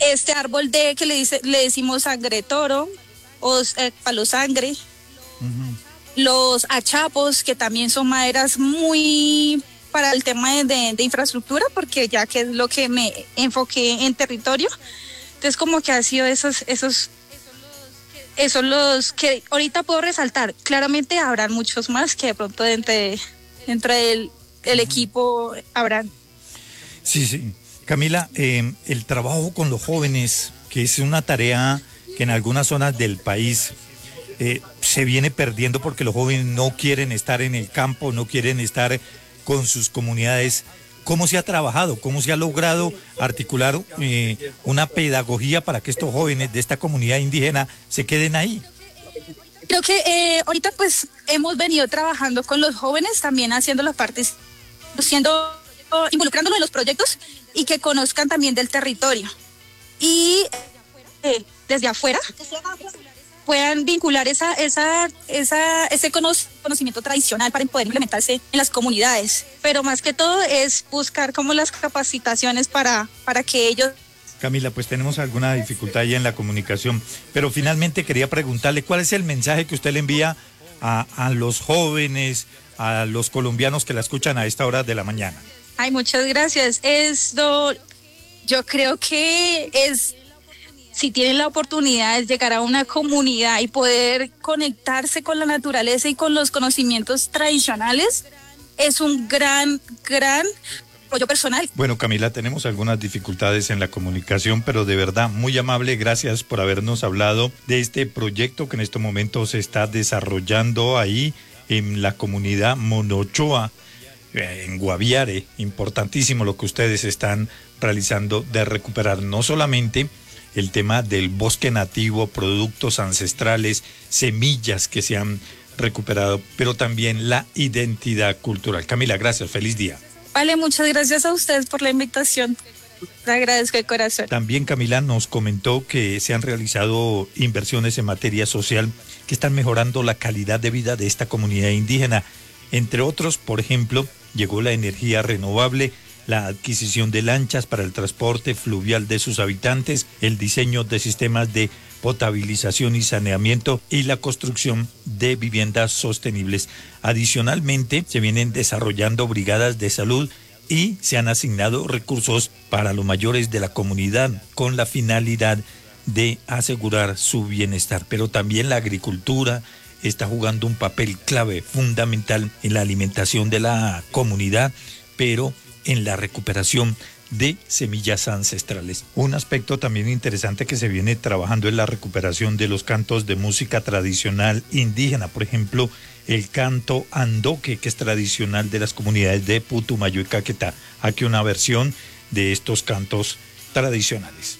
este árbol de que le decimos sangre de toro o palo sangre, los achapos, que también son maderas muy para el tema de infraestructura, porque ya que es lo que me enfoqué en territorio, entonces como que ha sido esos los que ahorita puedo resaltar. Claramente habrán muchos más que de pronto dentro del equipo habrán. Sí, sí. Camila, el trabajo con los jóvenes, que es una tarea que en algunas zonas del país se viene perdiendo porque los jóvenes no quieren estar en el campo, no quieren estar con sus comunidades. ¿Cómo se ha trabajado? ¿Cómo se ha logrado articular una pedagogía para que estos jóvenes de esta comunidad indígena se queden ahí? Creo que ahorita pues hemos venido trabajando con los jóvenes, también haciendo las partes, involucrándolos en los proyectos y que conozcan también del territorio. Y desde afuera puedan vincular ese conocimiento tradicional para poder implementarse en las comunidades. Pero más que todo es buscar como las capacitaciones para que ellos... Camila, pues tenemos alguna dificultad ya en la comunicación, pero finalmente quería preguntarle cuál es el mensaje que usted le envía a los jóvenes, a los colombianos que la escuchan a esta hora de la mañana. Ay, muchas gracias. Yo creo que si tienen la oportunidad de llegar a una comunidad y poder conectarse con la naturaleza y con los conocimientos tradicionales, es un gran apoyo personal. Bueno, Camila, tenemos algunas dificultades en la comunicación, pero de verdad, muy amable, gracias por habernos hablado de este proyecto que en este momento se está desarrollando ahí en la comunidad Monochoa, en Guaviare. Importantísimo lo que ustedes están realizando de recuperar no solamente el tema del bosque nativo, productos ancestrales, semillas que se han recuperado, pero también la identidad cultural. Camila, gracias, feliz día. Vale, muchas gracias a ustedes por la invitación. Te agradezco de corazón. También Camila nos comentó que se han realizado inversiones en materia social que están mejorando la calidad de vida de esta comunidad indígena. Entre otros, por ejemplo, llegó la energía renovable, la adquisición de lanchas para el transporte fluvial de sus habitantes, el diseño de sistemas de potabilización y saneamiento y la construcción de viviendas sostenibles. Adicionalmente, se vienen desarrollando brigadas de salud y se han asignado recursos para los mayores de la comunidad con la finalidad de asegurar su bienestar. Pero también la agricultura está jugando un papel clave, fundamental en la alimentación de la comunidad, pero en la recuperación de semillas ancestrales. Un aspecto también interesante que se viene trabajando es la recuperación de los cantos de música tradicional indígena, por ejemplo, el canto andoque, que es tradicional de las comunidades de Putumayo y Caquetá. Aquí una versión de estos cantos tradicionales.